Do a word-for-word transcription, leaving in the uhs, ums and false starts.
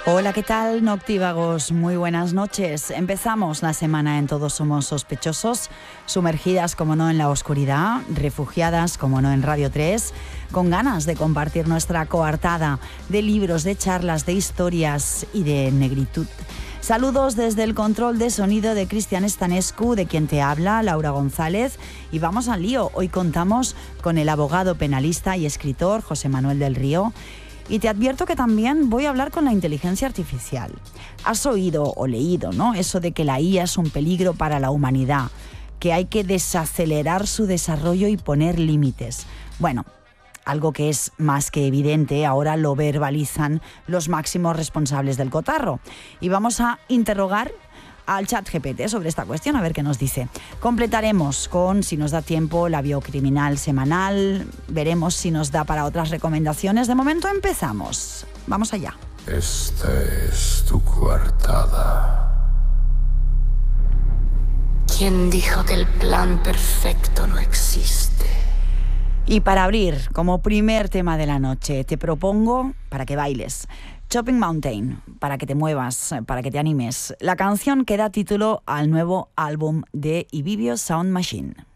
Hola, ¿qué tal, noctívagos? Muy buenas noches. Empezamos la semana en Todos Somos Sospechosos, sumergidas, como no, en la oscuridad, refugiadas, como no, en Radio tres, con ganas de compartir nuestra coartada de libros, de charlas, de historias y de negritud. Saludos desde el control de sonido de Cristian Stanescu, de quien te habla, Laura González, y vamos al lío. Hoy contamos con el abogado penalista y escritor José Manuel del Río. Y te advierto que también voy a hablar con la inteligencia artificial. Has oído o leído, ¿no?, eso de que la I A es un peligro para la humanidad, que hay que desacelerar su desarrollo y poner límites. Bueno, algo que es más que evidente, ahora lo verbalizan los máximos responsables del cotarro. Y vamos a interrogar al chat G P T sobre esta cuestión, a ver qué nos dice. Completaremos con, si nos da tiempo, la biocriminal semanal. Veremos si nos da para otras recomendaciones. De momento empezamos. Vamos allá. Esta es tu coartada. ¿Quién dijo que el plan perfecto no existe? Y para abrir, como primer tema de la noche, te propongo para que bailes Chopping Mountain, para que te muevas, para que te animes. La canción que da título al nuevo álbum de Ibibio Sound Machine.